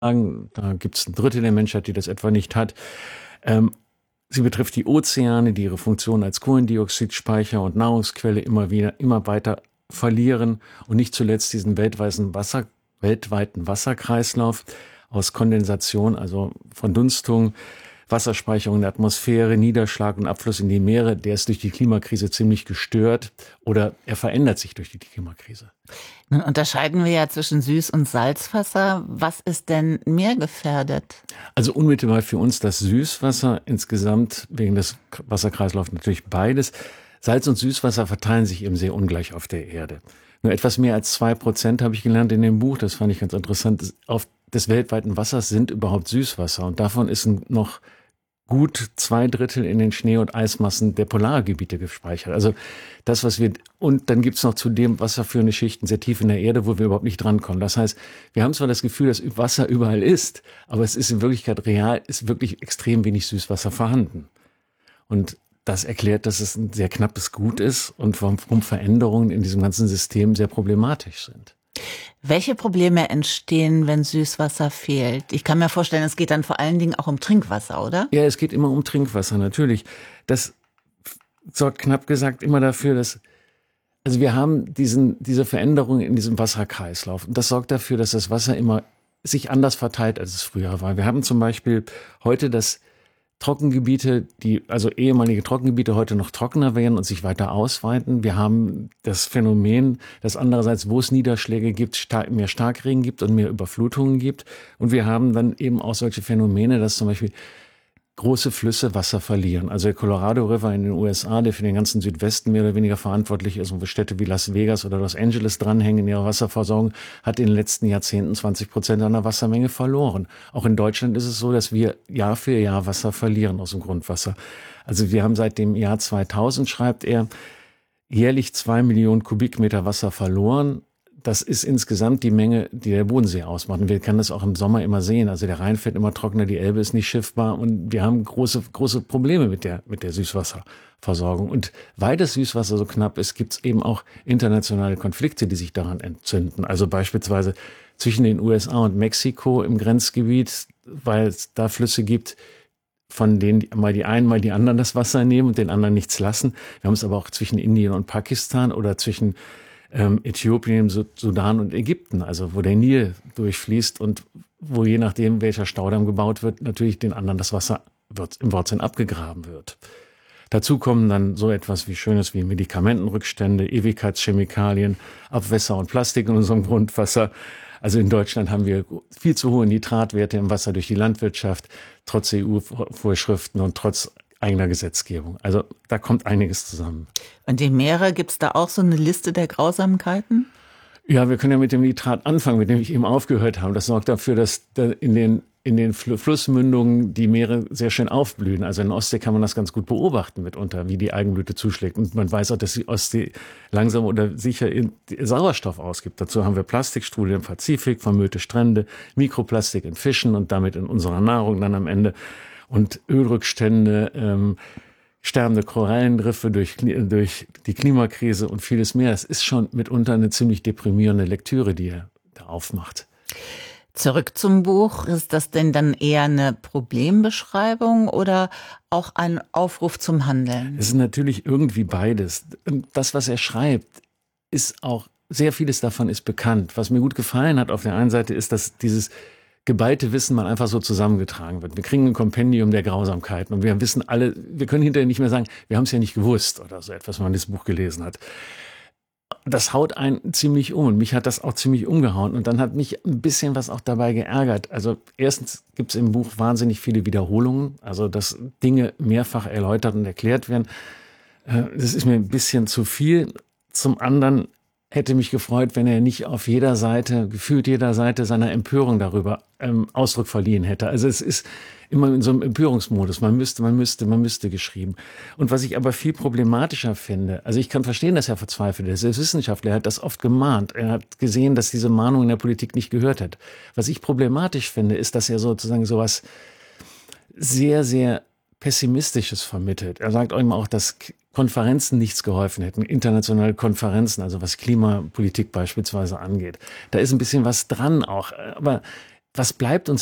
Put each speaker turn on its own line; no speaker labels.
Da gibt es ein Drittel der Menschheit, die das etwa nicht hat. Ähm, Sie betrifft die Ozeane, die ihre Funktion als Kohlendioxidspeicher und Nahrungsquelle immer weiter verlieren und nicht zuletzt diesen weltweiten Wasserkreislauf aus Kondensation, also Verdunstung, Wasserspeicherung in der Atmosphäre, Niederschlag und Abfluss in die Meere, der ist durch die Klimakrise ziemlich gestört oder er verändert sich durch die Klimakrise.
Nun unterscheiden wir ja zwischen Süß- und Salzwasser. Was ist denn mehr gefährdet?
Also unmittelbar für uns das Süßwasser, insgesamt wegen des Wasserkreislaufs natürlich beides. Salz- und Süßwasser verteilen sich eben sehr ungleich auf der Erde. Nur etwas mehr als 2% habe ich gelernt in dem Buch, das fand ich ganz interessant, des weltweiten Wassers sind überhaupt Süßwasser. Und davon ist noch gut 2/3 in den Schnee- und Eismassen der Polargebiete gespeichert. Also und dann gibt's noch zudem wasserführende Schichten sehr tief in der Erde, wo wir überhaupt nicht drankommen. Das heißt, wir haben zwar das Gefühl, dass Wasser überall ist, aber es ist in Wirklichkeit ist wirklich extrem wenig Süßwasser vorhanden. Und das erklärt, dass es ein sehr knappes Gut ist und warum Veränderungen in diesem ganzen System sehr problematisch sind.
Welche Probleme entstehen, wenn Süßwasser fehlt? Ich kann mir vorstellen, es geht dann vor allen Dingen auch um Trinkwasser, oder?
Ja, es geht immer um Trinkwasser, natürlich. Das sorgt knapp gesagt immer dafür, also wir haben diese Veränderung in diesem Wasserkreislauf. Und das sorgt dafür, dass das Wasser immer sich anders verteilt, als es früher war. Wir haben zum Beispiel heute Trockengebiete, also ehemalige Trockengebiete heute noch trockener werden und sich weiter ausweiten. Wir haben das Phänomen, dass andererseits, wo es Niederschläge gibt, mehr Starkregen gibt und mehr Überflutungen gibt. Und wir haben dann eben auch solche Phänomene, dass zum Beispiel große Flüsse Wasser verlieren. Also der Colorado River in den USA, der für den ganzen Südwesten mehr oder weniger verantwortlich ist und wo Städte wie Las Vegas oder Los Angeles dranhängen in ihrer Wasserversorgung, hat in den letzten Jahrzehnten 20% seiner Wassermenge verloren. Auch in Deutschland ist es so, dass wir Jahr für Jahr Wasser verlieren aus dem Grundwasser. Also wir haben seit dem Jahr 2000, schreibt er, jährlich 2 Millionen Kubikmeter Wasser verloren. Das ist insgesamt die Menge, die der Bodensee ausmacht. Und wir können das auch im Sommer immer sehen. Also der Rhein fährt immer trockener, die Elbe ist nicht schiffbar und wir haben große Probleme mit der Süßwasserversorgung. Und weil das Süßwasser so knapp ist, gibt es eben auch internationale Konflikte, die sich daran entzünden. Also beispielsweise zwischen den USA und Mexiko im Grenzgebiet, weil es da Flüsse gibt, von denen mal die einen, mal die anderen das Wasser nehmen und den anderen nichts lassen. Wir haben es aber auch zwischen Indien und Pakistan oder zwischen Äthiopien, Sudan und Ägypten, also wo der Nil durchfließt und wo je nachdem, welcher Staudamm gebaut wird, natürlich den anderen das Wasser im Wortsinn abgegraben wird. Dazu kommen dann so etwas wie Schönes wie Medikamentenrückstände, Ewigkeitschemikalien, Abwässer und Plastik in unserem Grundwasser. Also in Deutschland haben wir viel zu hohe Nitratwerte im Wasser durch die Landwirtschaft, trotz EU-Vorschriften und trotz eigener Gesetzgebung. Also da kommt einiges zusammen.
Und die Meere, gibt's da auch so eine Liste der Grausamkeiten?
Ja, wir können ja mit dem Nitrat anfangen, mit dem ich eben aufgehört habe. Das sorgt dafür, dass in den Flussmündungen die Meere sehr schön aufblühen. Also in der Ostsee kann man das ganz gut beobachten mitunter, wie die Algenblüte zuschlägt. Und man weiß auch, dass die Ostsee langsam oder sicher Sauerstoff ausgibt. Dazu haben wir Plastikstrudel im Pazifik, vermüllte Strände, Mikroplastik in Fischen und damit in unserer Nahrung dann am Ende. Und Ölrückstände, sterbende Korallenriffe durch die Klimakrise und vieles mehr. Das ist schon mitunter eine ziemlich deprimierende Lektüre, die er da aufmacht.
Zurück zum Buch. Ist das denn dann eher eine Problembeschreibung oder auch ein Aufruf zum Handeln?
Es ist natürlich irgendwie beides. Das, was er schreibt, ist auch, sehr vieles davon ist bekannt. Was mir gut gefallen hat auf der einen Seite ist, dass dieses geballte Wissen mal einfach so zusammengetragen wird. Wir kriegen ein Kompendium der Grausamkeiten und wir wissen alle, wir können hinterher nicht mehr sagen, wir haben es ja nicht gewusst oder so etwas, wenn man das Buch gelesen hat. Das haut einen ziemlich um und mich hat das auch ziemlich umgehauen und dann hat mich ein bisschen was auch dabei geärgert. Also erstens gibt es im Buch wahnsinnig viele Wiederholungen, also dass Dinge mehrfach erläutert und erklärt werden. Das ist mir ein bisschen zu viel. Zum anderen hätte mich gefreut, wenn er nicht auf gefühlt jeder Seite seiner Empörung darüber Ausdruck verliehen hätte. Also es ist immer in so einem Empörungsmodus. Man müsste geschrieben. Und was ich aber viel problematischer finde, also ich kann verstehen, dass er verzweifelt ist. Er ist Wissenschaftler, er hat das oft gemahnt. Er hat gesehen, dass diese Mahnung in der Politik nicht gehört hat. Was ich problematisch finde, ist, dass er sozusagen sowas sehr, sehr Pessimistisches vermittelt. Er sagt auch, dass Konferenzen nichts geholfen hätten, internationale Konferenzen, also was Klimapolitik beispielsweise angeht. Da ist ein bisschen was dran auch, aber was bleibt uns